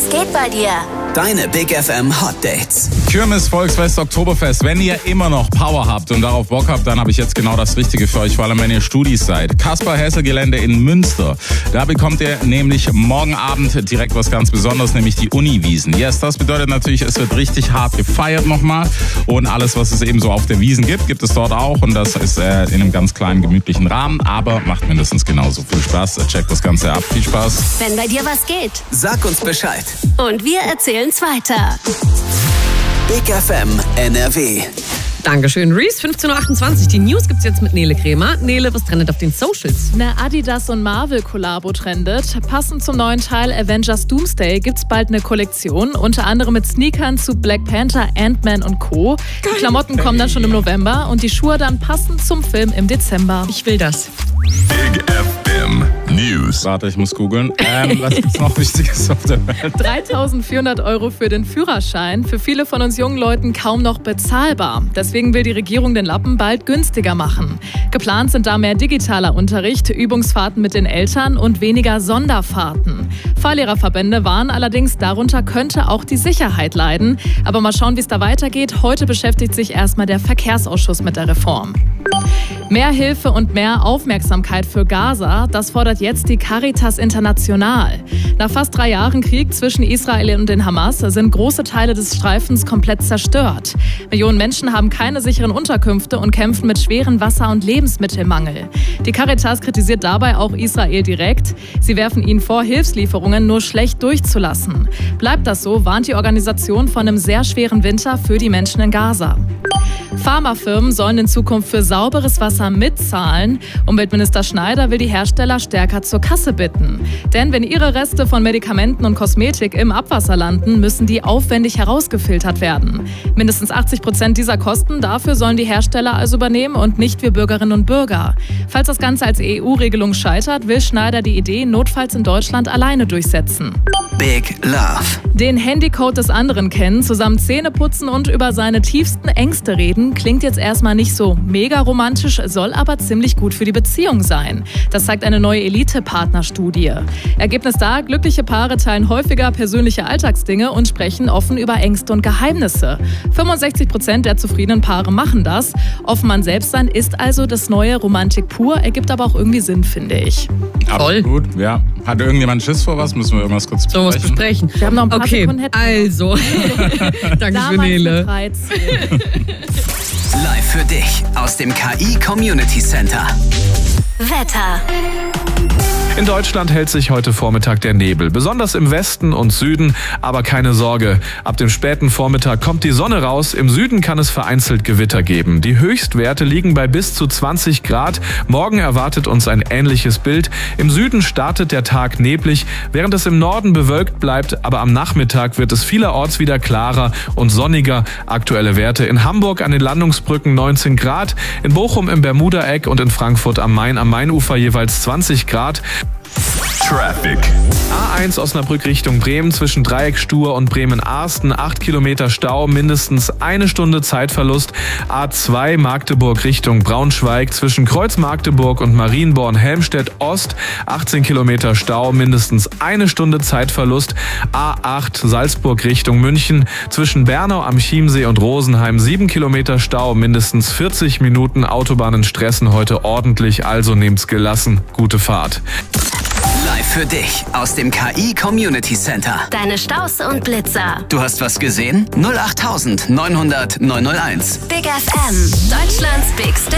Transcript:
Was geht bei dir? Deine Big FM Hot Dates. Kirmes, Volksfest, Oktoberfest. Wenn ihr immer noch Power habt und darauf Bock habt, dann habe ich jetzt genau das Richtige für euch, vor allem wenn ihr Studis seid. Kaspar-Hesse-Gelände in Münster. Da bekommt ihr nämlich morgen Abend direkt was ganz Besonderes, nämlich die Uniwiesen. Yes, das bedeutet natürlich, es wird richtig hart gefeiert nochmal. Und alles, was es eben so auf der Wiesen gibt es dort auch. Und das ist in einem ganz kleinen, gemütlichen Rahmen, aber macht mindestens genauso viel Spaß. Checkt das Ganze ab. Viel Spaß. Wenn bei dir was geht. Sag uns Bescheid. Und wir erzählen's weiter. Big FM NRW. Dankeschön, Reese. 15.28 Uhr. Die News gibt's jetzt mit Nele Kremer. Nele, was trendet auf den Socials? Eine Adidas und Marvel-Kollabo trendet. Passend zum neuen Teil Avengers Doomsday gibt's bald eine Kollektion. Unter anderem mit Sneakern zu Black Panther, Ant-Man und Co. Die Klamotten kommen dann schon im November und die Schuhe dann passend zum Film im Dezember. Ich will das. Big FM News. Warte, ich muss googeln. Was gibt's noch Wichtiges auf der Welt? 3.400 € für den Führerschein. Für viele von uns jungen Leuten kaum noch bezahlbar. Deswegen will die Regierung den Lappen bald günstiger machen. Geplant sind da mehr digitaler Unterricht, Übungsfahrten mit den Eltern und weniger Sonderfahrten. Fahrlehrerverbände warnen allerdings, darunter könnte auch die Sicherheit leiden. Aber mal schauen, wie es da weitergeht. Heute beschäftigt sich erstmal der Verkehrsausschuss mit der Reform. Mehr Hilfe und mehr Aufmerksamkeit für Gaza, das fordert jetzt die Caritas International. Nach fast 3 Jahren Krieg zwischen Israel und den Hamas sind große Teile des Streifens komplett zerstört. Millionen Menschen haben keine sicheren Unterkünfte und kämpfen mit schweren Wasser- und Lebensmittelmangel. Die Caritas kritisiert dabei auch Israel direkt. Sie werfen ihnen vor, Hilfslieferungen nur schlecht durchzulassen. Bleibt das so, warnt die Organisation vor einem sehr schweren Winter für die Menschen in Gaza. Pharmafirmen sollen in Zukunft für sauberes Wasser mitzahlen. Umweltminister Schneider will die Hersteller stärker zur Kasse bitten. Denn wenn ihre Reste von Medikamenten und Kosmetik im Abwasser landen, müssen die aufwendig herausgefiltert werden. Mindestens 80% dieser Kosten dafür sollen die Hersteller also übernehmen und nicht wir Bürgerinnen und Bürger. Falls das Ganze als EU-Regelung scheitert, will Schneider die Idee notfalls in Deutschland alleine durchsetzen. Big Love. Den Handycode des anderen kennen, zusammen Zähne putzen und über seine tiefsten Ängste reden, klingt jetzt erstmal nicht so mega romantisch, soll aber ziemlich gut für die Beziehung sein. Das zeigt eine neue Elite-Partnerstudie. Ergebnis da, glückliche Paare teilen häufiger persönliche Alltagsdinge und sprechen offen über Ängste und Geheimnisse. 65% der zufriedenen Paare machen das. Offen man selbst sein ist also das neue Romantik pur, ergibt aber auch irgendwie Sinn, finde ich. Absolut, ja. Hat irgendjemand Schiss vor was? Müssen wir irgendwas kurz besprechen? So was besprechen. Wir haben noch ein paar Sekunden. Also. Dankeschön, Nele. Live für dich aus dem KI Community Center. Wetter. In Deutschland hält sich heute Vormittag der Nebel, besonders im Westen und Süden, aber keine Sorge. Ab dem späten Vormittag kommt die Sonne raus, im Süden kann es vereinzelt Gewitter geben. Die Höchstwerte liegen bei bis zu 20 Grad. Morgen erwartet uns ein ähnliches Bild. Im Süden startet der Tag neblig, während es im Norden bewölkt bleibt, aber am Nachmittag wird es vielerorts wieder klarer und sonniger. Aktuelle Werte in Hamburg an den Landungsbrücken 19 Grad, in Bochum im Bermudaeck und in Frankfurt am Main am Mainufer jeweils 20 Grad. Traffic. A1 Osnabrück Richtung Bremen zwischen Dreieckstuhr und Bremen-Arsten 8 Kilometer Stau, mindestens 1 Stunde Zeitverlust. A2 Magdeburg Richtung Braunschweig zwischen Kreuz-Magdeburg und Marienborn-Helmstedt Ost 18 Kilometer Stau, mindestens 1 Stunde Zeitverlust. A8 Salzburg Richtung München zwischen Bernau am Chiemsee und Rosenheim 7 Kilometer Stau, mindestens 40 Minuten. Autobahnen stressen heute ordentlich, also nehmt's gelassen. Gute Fahrt. Live für dich aus dem KI Community Center. Deine Staus und Blitzer. Du hast was gesehen? 08900 901. Big FM. Deutschlands Big